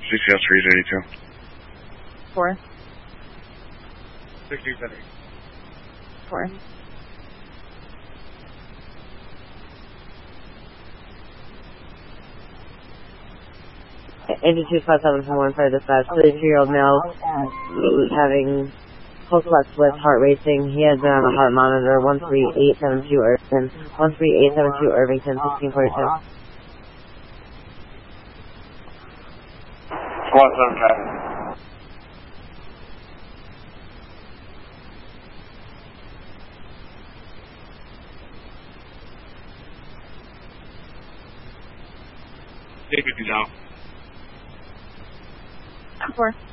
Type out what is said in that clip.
CCS 382. 4. 67. 4. Eighty-two 5741 for dispatch. 32-year-old male having pulse flux with heart racing. He has been on the heart monitor. 13872 Irvington. 13872 Irvington. 1642. Squad 7 traffic. Take 50 down. 4.